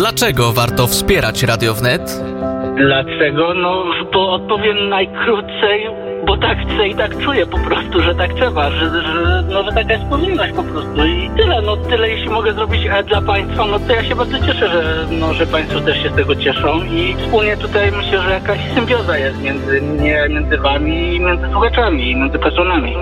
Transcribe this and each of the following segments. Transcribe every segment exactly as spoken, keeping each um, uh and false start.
Dlaczego warto wspierać Radio Wnet? Dlaczego? No, bo odpowiem najkrócej, bo tak chcę i tak czuję po prostu, że tak trzeba, że, że, no, że taka jest powinność po prostu i tyle, no tyle jeśli mogę zrobić e, dla Państwa, no to ja się bardzo cieszę, że, no, że Państwo też się z tego cieszą i wspólnie tutaj myślę, że jakaś symbioza jest między mnie, między Wami i między słuchaczami i między patronami.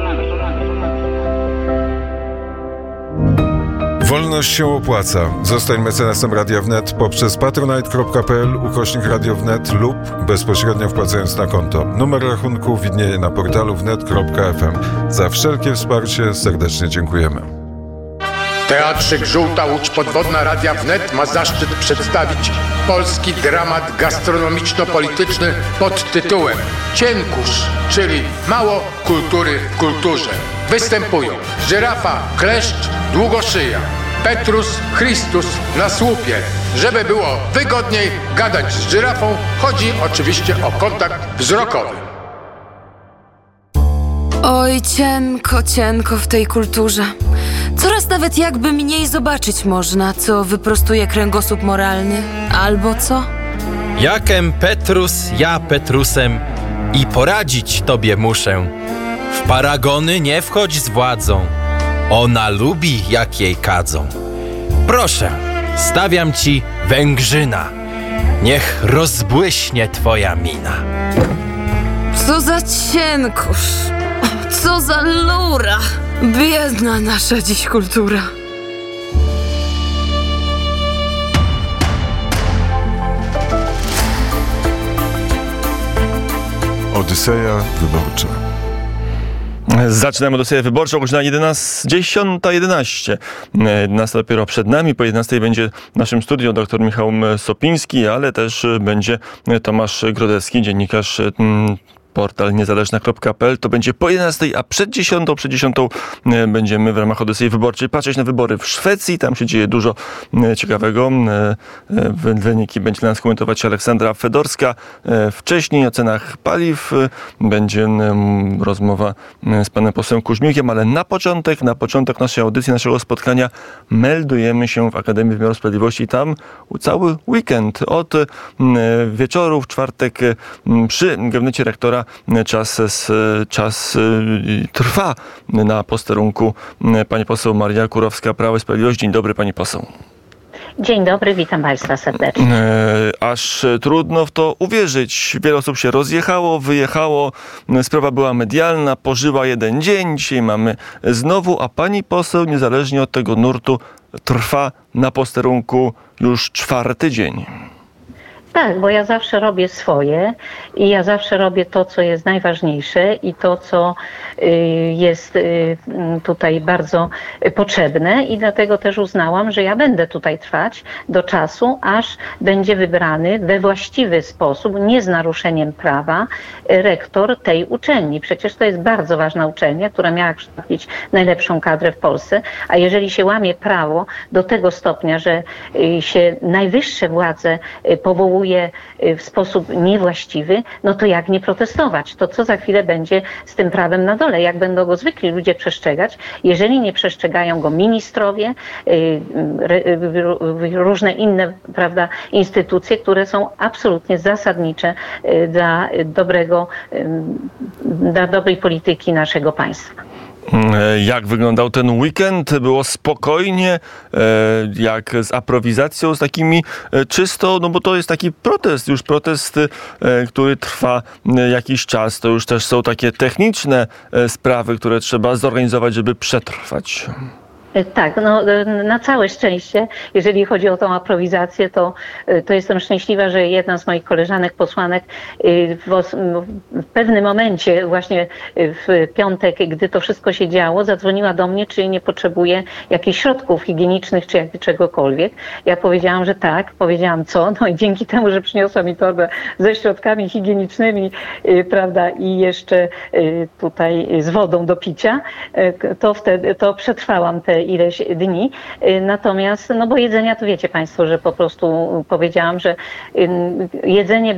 Wolność się opłaca. Zostań mecenasem Radia Wnet poprzez patronite.pl ukośnik Radio Wnet lub bezpośrednio wpłacając na konto. Numer rachunku widnieje na portalu wnet kropka f m. Za wszelkie wsparcie serdecznie dziękujemy. Teatrzyk Żółta Łódź Podwodna Radia Wnet ma zaszczyt przedstawić polski dramat gastronomiczno-polityczny pod tytułem Cienkusz, czyli mało kultury w kulturze. Występują żyrafa, kleszcz, długoszyja, Petrus, Chrystus na słupie. Żeby było wygodniej gadać z żyrafą, chodzi oczywiście o kontakt wzrokowy. Oj, cienko, cienko w tej kulturze. Coraz nawet jakby mniej zobaczyć można, co wyprostuje kręgosłup moralny. Albo co? Jakem Petrus, ja Petrusem i poradzić tobie muszę. W paragony nie wchodź z władzą. Ona lubi, jak jej kadzą. Proszę, stawiam ci Węgrzyna. Niech rozbłyśnie twoja mina. Co za cienkosz. Co za lura. Biedna nasza dziś kultura. Odyseja wyborcza. Zaczynamy Odyseję wyborczą, godzina dziesiąta jedenaście. jedenasta dopiero przed nami, po jedenastej będzie w naszym studio dr Michał Sopiński, ale też będzie Tomasz Grodecki, dziennikarz portal niezależna kropka p l. To będzie po jedenastej, a przed dziesiątą, przed dziesiątą będziemy w ramach Odysei Wyborczej patrzeć na wybory w Szwecji. Tam się dzieje dużo ciekawego. Wyniki będzie dla nas komentować Aleksandra Fedorska. Wcześniej o cenach paliw będzie rozmowa z panem posłem Kuźmiukiem, ale na początek, na początek naszej audycji, naszego spotkania meldujemy się w Akademii Wymiaru Sprawiedliwości. Tam cały weekend od wieczoru w czwartek przy gabinecie rektora Czas, czas trwa na posterunku. Pani poseł Maria Kurowska, Prawo i Sprawiedliwość. Dzień dobry, pani poseł. Dzień dobry, witam Państwa serdecznie. Aż trudno w to uwierzyć. Wiele osób się rozjechało, wyjechało. Sprawa była medialna, pożyła jeden dzień. Dzisiaj mamy znowu, a pani poseł, niezależnie od tego nurtu, trwa na posterunku już czwarty dzień. Tak, bo ja zawsze robię swoje i ja zawsze robię to, co jest najważniejsze i to, co jest tutaj bardzo potrzebne i dlatego też uznałam, że ja będę tutaj trwać do czasu, aż będzie wybrany we właściwy sposób, nie z naruszeniem prawa, rektor tej uczelni. Przecież to jest bardzo ważna uczelnia, która miała kształcić najlepszą kadrę w Polsce, a jeżeli się łamie prawo do tego stopnia, że się najwyższe władze powołują w sposób niewłaściwy, no to jak nie protestować? To co za chwilę będzie z tym prawem na dole? Jak będą go zwykli ludzie przestrzegać? Jeżeli nie przestrzegają go ministrowie, różne inne, prawda, instytucje, które są absolutnie zasadnicze dla dobrego, dla dobrej polityki naszego państwa. Jak wyglądał ten weekend? Było spokojnie, jak z aprowizacją, z takimi czysto, no bo to jest taki protest, już protest, który trwa jakiś czas. To już też są takie techniczne sprawy, które trzeba zorganizować, żeby przetrwać. Tak, no na całe szczęście, jeżeli chodzi o tą aprowizację, to, to jestem szczęśliwa, że jedna z moich koleżanek, posłanek w, w pewnym momencie, właśnie w piątek, gdy to wszystko się działo, zadzwoniła do mnie, czy nie potrzebuje jakichś środków higienicznych, czy jak, czegokolwiek. Ja powiedziałam, że tak, powiedziałam co, no i dzięki temu, że przyniosła mi torbę ze środkami higienicznymi, prawda, i jeszcze tutaj z wodą do picia, to wtedy, to przetrwałam te ileś dni. Natomiast, no bo jedzenia to wiecie Państwo, że po prostu powiedziałam, że jedzenie